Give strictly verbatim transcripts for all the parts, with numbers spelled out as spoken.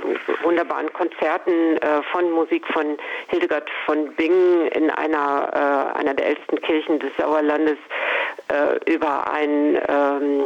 wunderbaren Konzerten äh, von Musik von Hildegard von Bingen in einer, äh, einer der ältesten Kirchen des Sauerlandes äh, über ein ähm,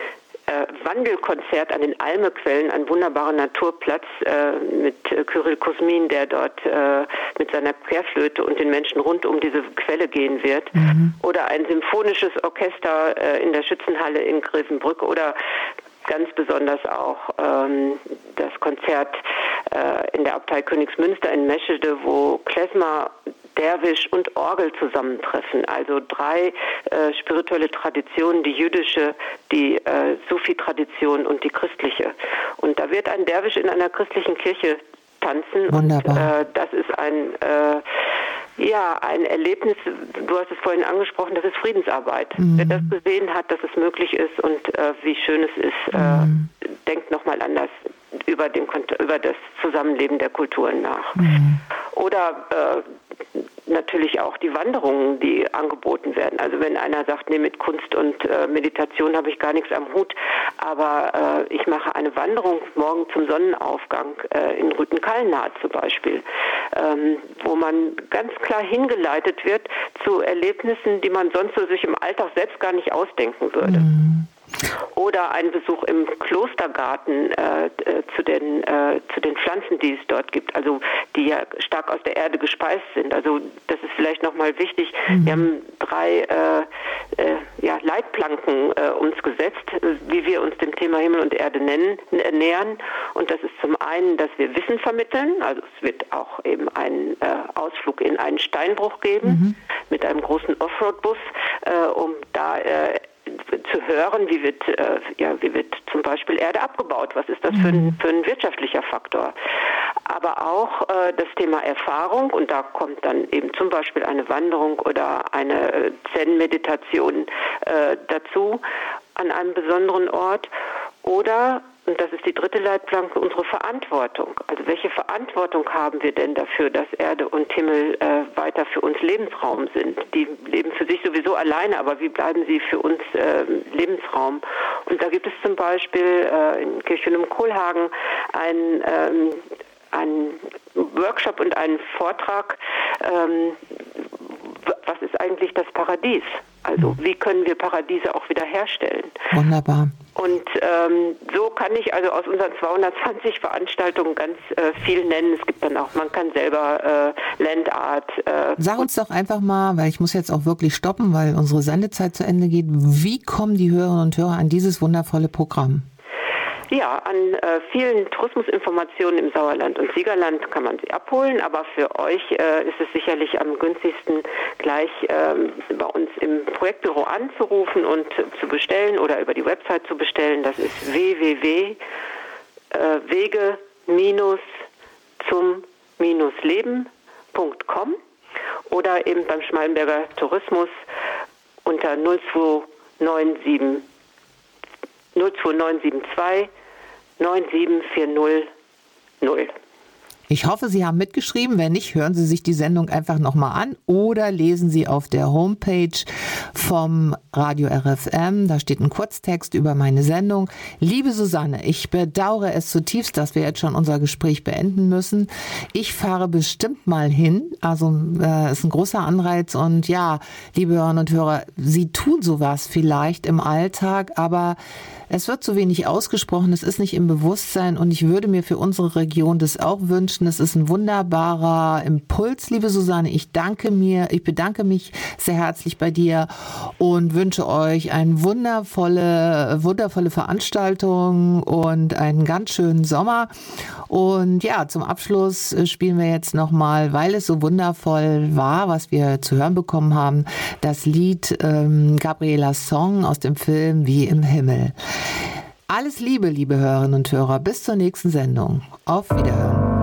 äh, Wandelkonzert an den Almequellen, ein wunderbarer Naturplatz äh, mit äh, Kyrill Kusmin, der dort äh, mit seiner Querflöte und den Menschen rund um diese Quelle gehen wird. Mhm. Oder ein symphonisches Orchester äh, in der Schützenhalle in Grevenbrück oder ganz besonders auch ähm, das Konzert äh, in der Abtei Königsmünster in Meschede, wo Klezmer, Derwisch und Orgel zusammentreffen. Also drei äh, spirituelle Traditionen, die jüdische, die äh, Sufi-Tradition und die christliche. Und da wird ein Derwisch in einer christlichen Kirche tanzen. Wunderbar. Und, äh, das ist ein äh, ja, ein Erlebnis, du hast es vorhin angesprochen, das ist Friedensarbeit. Mhm. Wer das gesehen hat, dass es möglich ist und äh, wie schön es ist, mhm. äh, denkt nochmal anders über, den, über das Zusammenleben der Kulturen nach. Mhm. Oder äh, natürlich auch die Wanderungen, die angeboten werden. Also wenn einer sagt, nee, mit Kunst und äh, Meditation habe ich gar nichts am Hut, aber äh, ich mache eine Wanderung morgen zum Sonnenaufgang äh, in Rüthen-Kallenhardt zum Beispiel, ähm, wo man ganz klar hingeleitet wird zu Erlebnissen, die man sonst so sich im Alltag selbst gar nicht ausdenken würde. Mhm. Oder ein Besuch im Klostergarten äh, äh, zu den äh, zu den Pflanzen, die es dort gibt, also die ja stark aus der Erde gespeist sind. Also das ist vielleicht nochmal wichtig. Mhm. Wir haben drei äh, äh, ja, Leitplanken äh, uns gesetzt, wie wir uns dem Thema Himmel und Erde nennen, nähern. Und das ist zum einen, dass wir Wissen vermitteln. Also es wird auch eben einen äh, Ausflug in einen Steinbruch geben mhm. mit einem großen Offroad-Bus, äh, um da äh, zu hören, wie wird, äh, ja, wie wird zum Beispiel Erde abgebaut, was ist das für ein, für ein wirtschaftlicher Faktor. Aber auch äh, das Thema Erfahrung, und da kommt dann eben zum Beispiel eine Wanderung oder eine Zen-Meditation äh, dazu an einem besonderen Ort. Oder, und das ist die dritte Leitplanke, unsere Verantwortung. Also welche Verantwortung haben wir denn dafür, dass Erde und Himmel äh, weiter für uns Lebensraum sind? Die leben für sich sowieso alleine, aber wie bleiben sie für uns äh, Lebensraum? Und da gibt es zum Beispiel äh, in Kirchhöhen im Kohlhagen ein ähm, einen Workshop und einen Vortrag, ähm, was ist eigentlich das Paradies? Also wie können wir Paradiese auch wieder herstellen? Wunderbar. Und ähm, so kann ich also aus unseren zweihundertzwanzig Veranstaltungen ganz äh, viel nennen. Es gibt dann auch, man kann selber äh, Landart. Äh, Sag uns doch einfach mal, weil ich muss jetzt auch wirklich stoppen, weil unsere Sendezeit zu Ende geht. Wie kommen die Hörerinnen und Hörer an dieses wundervolle Programm? Ja, an äh, vielen Tourismusinformationen im Sauerland und Siegerland kann man sie abholen, aber für euch äh, ist es sicherlich am günstigsten, gleich ähm, bei uns im Projektbüro anzurufen und zu bestellen oder über die Website zu bestellen. Das ist w w w punkt wege zum leben punkt com oder eben beim Schmallenberger Tourismus unter null zwei neun sieben null zwei neun sieben zwei neun sieben vier null null. Ich hoffe, Sie haben mitgeschrieben. Wenn nicht, hören Sie sich die Sendung einfach nochmal an oder lesen Sie auf der Homepage vom Radio R F M. Da steht ein Kurztext über meine Sendung. Liebe Susanne, ich bedauere es zutiefst, dass wir jetzt schon unser Gespräch beenden müssen. Ich fahre bestimmt mal hin. Also äh, ist ein großer Anreiz. Und ja, liebe Hörerinnen und Hörer, Sie tun sowas vielleicht im Alltag, aber es wird zu wenig ausgesprochen, es ist nicht im Bewusstsein und ich würde mir für unsere Region das auch wünschen. Es ist ein wunderbarer Impuls, liebe Susanne. Ich danke mir, ich bedanke mich sehr herzlich bei dir und wünsche euch eine wundervolle, wundervolle Veranstaltung und einen ganz schönen Sommer. Und ja, zum Abschluss spielen wir jetzt nochmal, weil es so wundervoll war, was wir zu hören bekommen haben, das Lied ähm, Gabrielas Song aus dem Film Wie im Himmel. Alles Liebe, liebe Hörerinnen und Hörer. Bis zur nächsten Sendung. Auf Wiederhören.